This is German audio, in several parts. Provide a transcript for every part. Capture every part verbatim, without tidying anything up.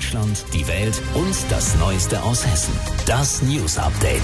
Deutschland, die Welt und das Neueste aus Hessen. Das News Update.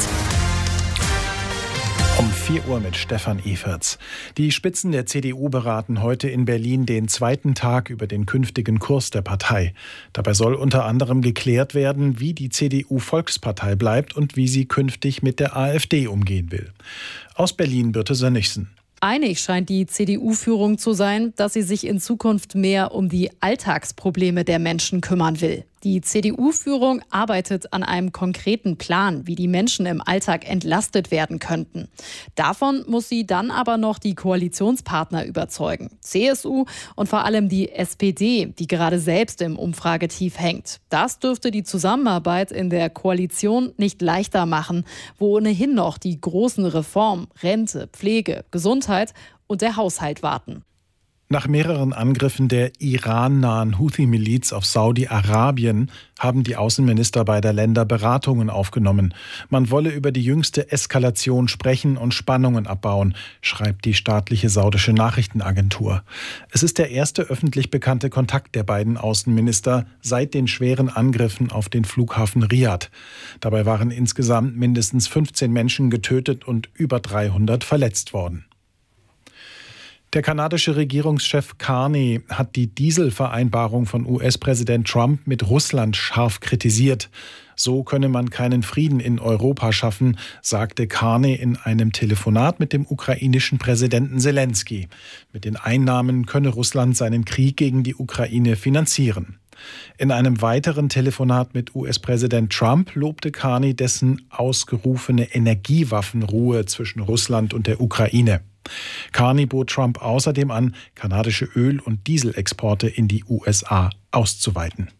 Um vier Uhr mit Stefan Eferts. Die Spitzen der C D U beraten heute in Berlin den zweiten Tag über den künftigen Kurs der Partei. Dabei soll unter anderem geklärt werden, wie die C D U-Volkspartei bleibt und wie sie künftig mit der AfD umgehen will. Aus Berlin Birte Sönnigsen. Einig scheint die C D U-Führung zu sein, dass sie sich in Zukunft mehr um die Alltagsprobleme der Menschen kümmern will. Die C D U-Führung arbeitet an einem konkreten Plan, wie die Menschen im Alltag entlastet werden könnten. Davon muss sie dann aber noch die Koalitionspartner überzeugen. C S U und vor allem die S P D, die gerade selbst im Umfragetief hängt. Das dürfte die Zusammenarbeit in der Koalition nicht leichter machen, wo ohnehin noch die großen Reformen, Rente, Pflege, Gesundheit und der Haushalt warten. Nach mehreren Angriffen der Iran-nahen Houthi-Miliz auf Saudi-Arabien haben die Außenminister beider Länder Beratungen aufgenommen. Man wolle über die jüngste Eskalation sprechen und Spannungen abbauen, schreibt die staatliche saudische Nachrichtenagentur. Es ist der erste öffentlich bekannte Kontakt der beiden Außenminister seit den schweren Angriffen auf den Flughafen Riad. Dabei waren insgesamt mindestens fünfzehn Menschen getötet und über dreihundert verletzt worden. Der kanadische Regierungschef Carney hat die Dieselvereinbarung von U S-Präsident Trump mit Russland scharf kritisiert. So könne man keinen Frieden in Europa schaffen, sagte Carney in einem Telefonat mit dem ukrainischen Präsidenten Selensky. Mit den Einnahmen könne Russland seinen Krieg gegen die Ukraine finanzieren. In einem weiteren Telefonat mit U S-Präsident Trump lobte Carney dessen ausgerufene Energiewaffenruhe zwischen Russland und der Ukraine. Carney bot Trump außerdem an, kanadische Öl- und Dieselexporte in die U S A auszuweiten.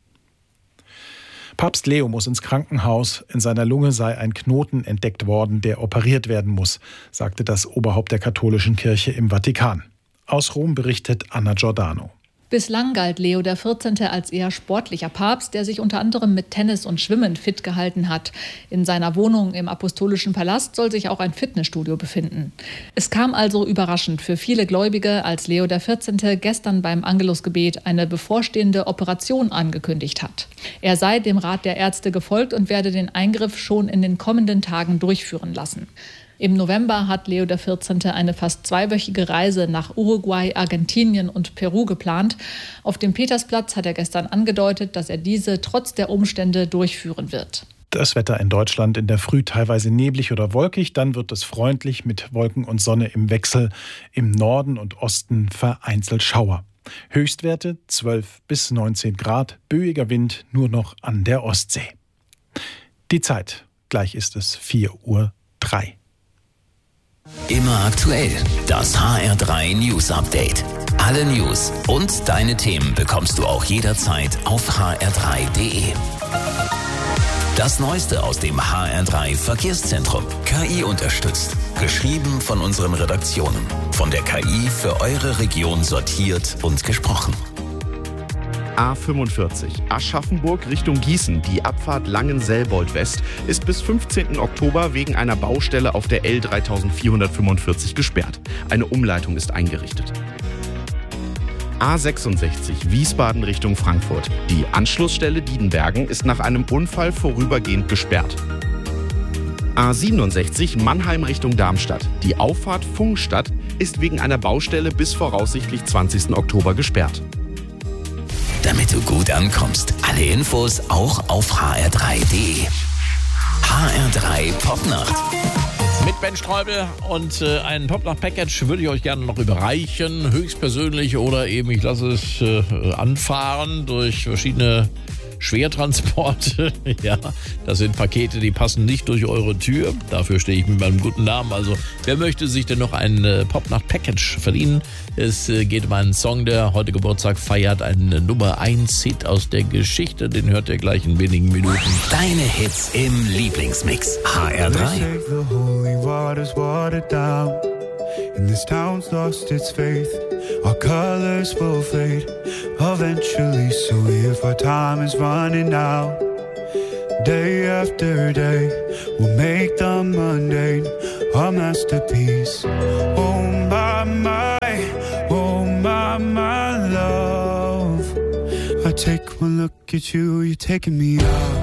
Papst Leo muss ins Krankenhaus. In seiner Lunge sei ein Knoten entdeckt worden, der operiert werden muss, sagte das Oberhaupt der katholischen Kirche im Vatikan. Aus Rom berichtet Anna Giordano. Bislang galt Leo der vierzehnte als eher sportlicher Papst, der sich unter anderem mit Tennis und Schwimmen fit gehalten hat. In seiner Wohnung im Apostolischen Palast soll sich auch ein Fitnessstudio befinden. Es kam also überraschend für viele Gläubige, als Leo der vierzehnte gestern beim Angelusgebet eine bevorstehende Operation angekündigt hat. Er sei dem Rat der Ärzte gefolgt und werde den Eingriff schon in den kommenden Tagen durchführen lassen. Im November hat Leo der vierzehnte eine fast zweiwöchige Reise nach Uruguay, Argentinien und Peru geplant. Auf dem Petersplatz hat er gestern angedeutet, dass er diese trotz der Umstände durchführen wird. Das Wetter in Deutschland in der Früh teilweise neblig oder wolkig, dann wird es freundlich mit Wolken und Sonne im Wechsel. Im Norden und Osten vereinzelt Schauer. Höchstwerte zwölf bis neunzehn Grad, böiger Wind nur noch an der Ostsee. Die Zeit, gleich ist es vier Uhr drei. Immer aktuell, das H R drei News Update. Alle News und deine Themen bekommst du auch jederzeit auf h r drei punkt d e. Das Neueste aus dem H R drei Verkehrszentrum. K I unterstützt. Geschrieben von unseren Redaktionen. Von der K I für eure Region sortiert und gesprochen. A fünfundvierzig, Aschaffenburg Richtung Gießen. Die Abfahrt Langenselbold-West ist bis fünfzehnten Oktober wegen einer Baustelle auf der L dreitausendvierhundertfünfundvierzig gesperrt. Eine Umleitung ist eingerichtet. A sechsundsechzig, Wiesbaden Richtung Frankfurt. Die Anschlussstelle Diedenbergen ist nach einem Unfall vorübergehend gesperrt. A siebenundsechzig, Mannheim Richtung Darmstadt. Die Auffahrt Pfungstadt ist wegen einer Baustelle bis voraussichtlich zwanzigsten Oktober gesperrt. Damit du gut ankommst. Alle Infos auch auf h r drei punkt d e. H R drei Popnacht. Mit Ben Streubel und äh, ein Popnacht-Package würde ich euch gerne noch überreichen. Höchstpersönlich oder eben ich lasse es äh, anfahren durch verschiedene Schwertransporte. Ja, das sind Pakete, die passen nicht durch eure Tür. Dafür stehe ich mit meinem guten Namen. Also, wer möchte sich denn noch ein äh, Popnacht-Package verdienen? Es äh, geht um einen Song, der heute Geburtstag feiert. Ein äh, Nummer eins Hit aus der Geschichte. Den hört ihr gleich in wenigen Minuten. Deine Hits im Lieblingsmix. H R drei. And this town's lost its faith. Our colors will fade eventually. So if our time is running out, day after day, we'll make the mundane our masterpiece. Oh my, my, oh my, my love. I I take one look at you, you're taking me out.